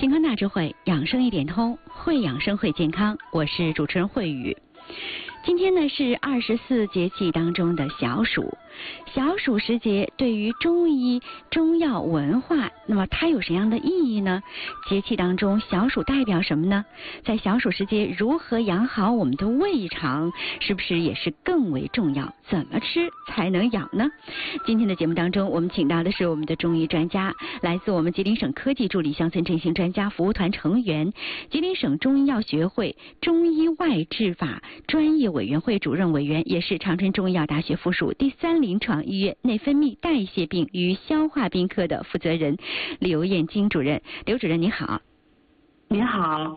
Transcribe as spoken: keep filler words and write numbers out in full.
健康大智慧，养生一点通，会养生会健康。我是主持人慧宇。今天呢是二十四节气当中的小暑，小暑时节对于中医中药文化，那么它有什么样的意义呢？节气当中小暑代表什么呢？在小暑时节如何养好我们的胃肠，是不是也是更为重要？怎么吃才能养呢？今天的节目当中，我们请到的是我们的中医专家，来自我们吉林省科技助理乡村振兴专家服务团成员，吉林省中医药学会中医外治法专业委员会主任委员，也是长春中医药大学附属第三临床医院内分泌代谢病与消化病科的负责人刘艳晶主任。刘主任您好。 您好。